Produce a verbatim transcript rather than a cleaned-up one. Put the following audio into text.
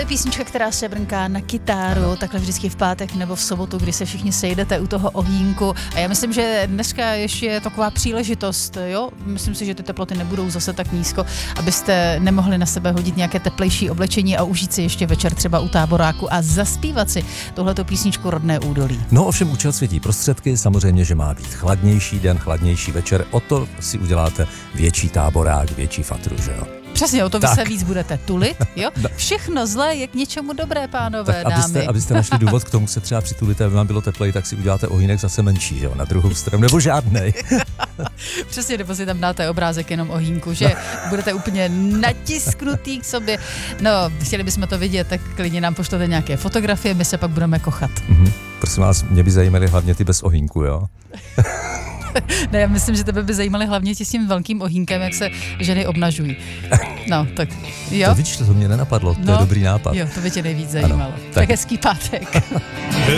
písnička, která se brnká na kytáru, takhle vždycky v pátek nebo v sobotu, kdy se všichni sejdete u toho ohýnku. A já myslím, že dneska ještě je taková příležitost, jo? Myslím si, že ty teploty nebudou zase tak nízko, abyste nemohli na sebe hodit nějaké teplejší oblečení a užít si ještě večer třeba u táboráku a zaspívat si tuhleto písničku Rodné údolí. No ovšem účel světí prostředky, samozřejmě, že má být chladnější den, chladnější večer, o to si uděláte větší táborák, větší fatru, že jo? Přesně, o to vy tak. se víc budete tulit, jo? Všechno zlé je k něčemu dobré, pánové, tak abyste, dámy. abyste našli důvod k tomu se třeba přitulit, aby vám bylo tepleji, tak si uděláte ohýnek zase menší, jo? Na druhou stranu, nebo žádnej. Přesně, nebo si tam dáte obrázek jenom ohýnku, že budete úplně natisknutý k sobě. No, chtěli bychom to vidět, tak klidně nám pošlete nějaké fotografie, my se pak budeme kochat. Mhm. Prosím vás, mě by zajímaly hlavně ty bez ohýnku, jo? Ne, já myslím, že tebe by zajímaly hlavně ti s tím velkým ohýnkem, jak se ženy obnažují. No, tak jo. To vidíš, to mě nenapadlo, to no, je dobrý nápad. Jo, to by tě nejvíc zajímalo. Ano, tak. tak hezký pátek.